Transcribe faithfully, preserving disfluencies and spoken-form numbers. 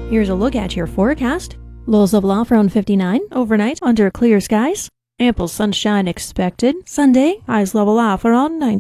Here's a look at your forecast. Lows of low around fifty-nine, overnight under clear skies. Ample sunshine expected. Sunday, highs level off around nineteen.